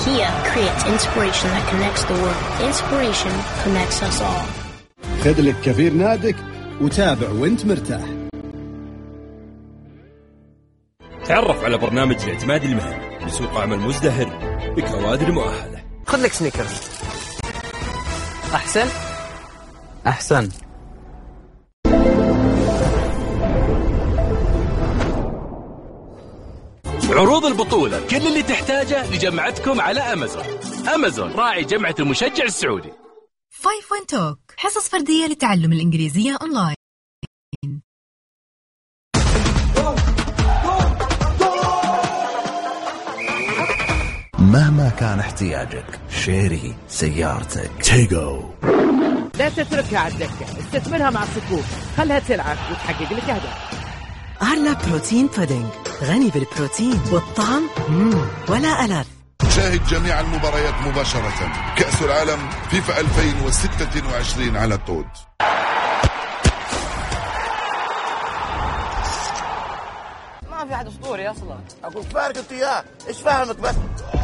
Kia creates inspiration that connects the world. Inspiration connects us all. خذ لك كفير نادك وتابع وانت مرتاح. تعرف على برنامج الاعتماد المهني لسوق عمل مزدهر بكوادر مؤهلة. خذ لك سنيكرز. أحسن. عروض البطولة كل اللي تحتاجه لجمعتكم على أمازون. أمازون راعي جمعة المشجع السعودي. 5 توك حصص فردية لتعلم الإنجليزية أونلاين. مهما كان احتياجك، شيري سيارتك تيجو. لا تتركها على الدكة، استثمرها مع الصكوك، خلها تلعب وتحقق لك أهداف. أرلا بروتين بودينج غني بالبروتين والطعم ولا ألذ. شاهد جميع المباريات مباشرة. كأس العالم فيفا 2026 على تود. ما في أحد أسطوري أصلا. أقول فارق أنت إياه، إيش فاهمك بس؟